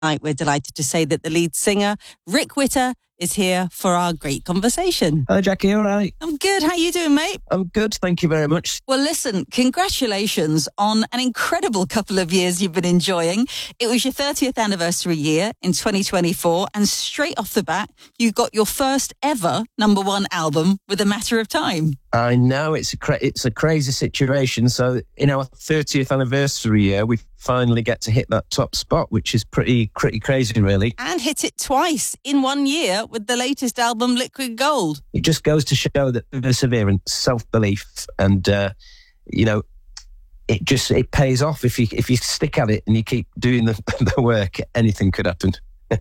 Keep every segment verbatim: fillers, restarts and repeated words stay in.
we're delighted to say that the lead singer, Rick Witter, is here for our great conversation. Hello, Jackie. All right? I'm good. How you doing, mate? I'm good. Thank you very much. Well, listen, congratulations on an incredible couple of years you've been enjoying. It was your thirtieth anniversary year in twenty twenty-four, and straight off the bat, you got your first ever number one album with A Matter of Time. I know it's a cra- it's a crazy situation. So in our thirtieth anniversary year, we finally get to hit that top spot, which is pretty pretty crazy, really. And hit it twice in one year with the latest album, Liquid Gold. It just goes to show that perseverance, self-belief, and uh, you know, it just it pays off if you if you stick at it and you keep doing the, the work. Anything could happen.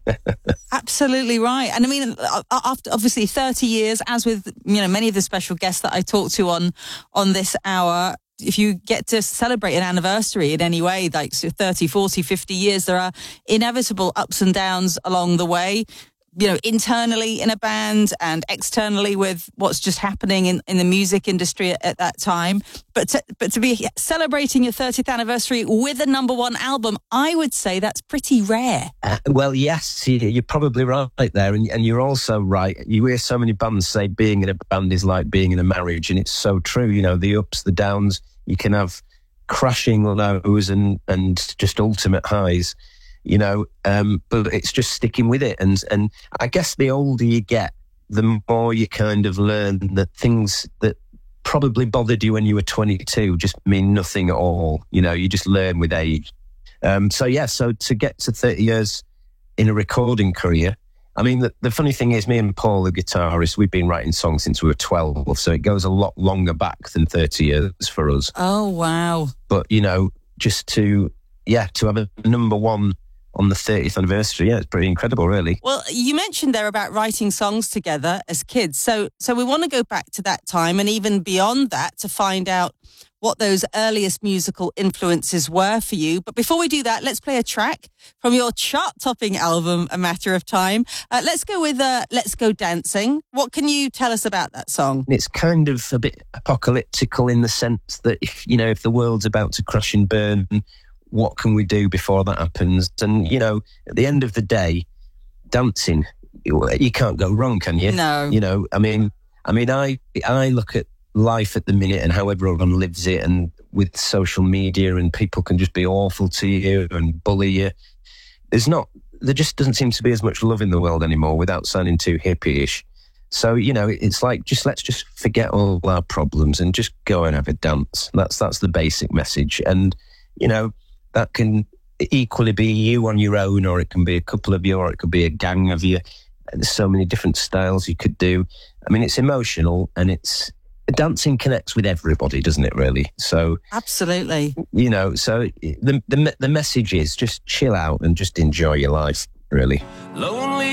Absolutely right. And I mean, after obviously thirty years, as with, you know, many of the special guests that I talk to on on this hour, if you get to celebrate an anniversary in any way, like thirty, forty, fifty years, there are inevitable ups and downs along the way, you know, internally in a band and externally with what's just happening in, in the music industry at, at that time. But to, but to be celebrating your thirtieth anniversary with a number one album, I would say that's pretty rare. Uh, well, yes, you, you're probably right there. And, and you're also right. You hear so many bands say being in a band is like being in a marriage. And it's so true. You know, the ups, the downs, you can have crashing lows and, and just ultimate highs. You know, um, but it's just sticking with it. And and I guess the older you get, the more you kind of learn that things that probably bothered you when you were twenty-two just mean nothing at all. You know, you just learn with age. Um, so, yeah, so to get to thirty years in a recording career, I mean, the, the funny thing is, me and Paul, the guitarist, we've been writing songs since we were twelve. So it goes a lot longer back than thirty years for us. Oh, wow. But, you know, just to, yeah, to have a number one on the thirtieth anniversary, yeah, it's pretty incredible, really. Well, you mentioned there about writing songs together as kids. So so we want to go back to that time and even beyond that to find out what those earliest musical influences were for you. But before we do that, let's play a track from your chart-topping album, A Matter of Time. Uh, let's go with uh, Let's Go Dancing. What can you tell us about that song? It's kind of a bit apocalyptical in the sense that, if you know, if the world's about to crash and burn, what can we do before that happens? And, you know, at the end of the day, dancing, you can't go wrong, can you? No. You know, I mean, I mean, I I look at life at the minute and how everyone lives it, and with social media, and people can just be awful to you and bully you. There's not, there just doesn't seem to be as much love in the world anymore, without sounding too hippie-ish. So, you know, it's like, just let's just forget all our problems and just go and have a dance. That's that's the basic message. And, you know, that can equally be you on your own, or it can be a couple of you, or it could be a gang of you. There's so many different styles you could do. I mean, it's emotional, and it's dancing connects with everybody, doesn't it, really? So absolutely. You know, so the the, the message is just chill out and just enjoy your life, really. Lonely.